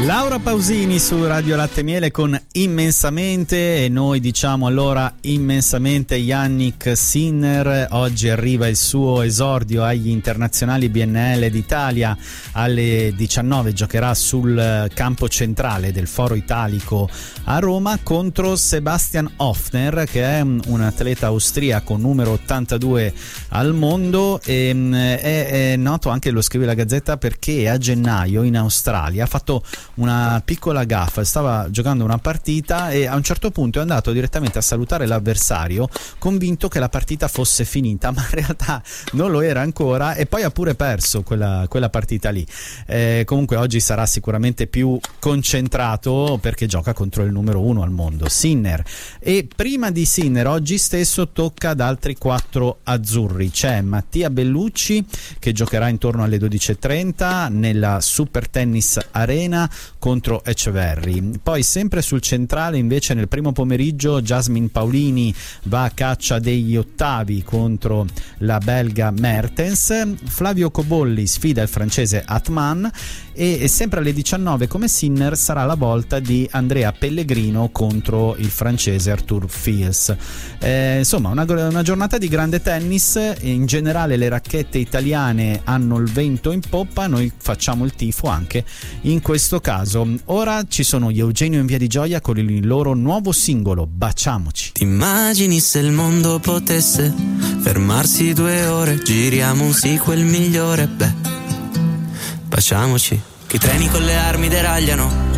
Laura Pausini su Radio Latte Miele con Immensamente, e noi diciamo allora immensamente Yannick Sinner. Oggi arriva il suo esordio agli internazionali BNL d'Italia. Alle 19 giocherà sul campo centrale del Foro Italico a Roma contro Sebastian Hofner, che è un atleta austriaco numero 82 al mondo, e è noto anche, lo scrive la Gazzetta, perché a gennaio in Australia ha fatto una piccola gaffa, stava giocando una partita e a un certo punto è andato direttamente a salutare l'avversario convinto che la partita fosse finita, ma in realtà non lo era ancora, e poi ha pure perso quella partita lì. Comunque oggi sarà sicuramente più concentrato perché gioca contro il numero 1 al mondo, Sinner. E prima di Sinner oggi stesso tocca ad altri 4 azzurri. C'è Mattia Bellucci che giocherà intorno alle 12:30 nella Super Tennis Arena contro Etcheverry. Poi sempre sul centrale invece nel primo pomeriggio Jasmine Paolini va a caccia degli ottavi contro la belga Mertens. Flavio Cobolli sfida il francese Atman, e sempre alle 19 come Sinner sarà la volta di Andrea Pellegrino contro il francese Arthur Fils. Insomma una giornata di grande tennis. In generale le racchette italiane hanno il vento in poppa, noi facciamo il tifo anche in questo caso. Ora ci sono gli Eugenio in Via di Gioia con il loro nuovo singolo Baciamoci. Ti immagini se il mondo potesse fermarsi 2 ore, giriamo un sequel migliore, beh, baciamoci. Che i treni con le armi deragliano,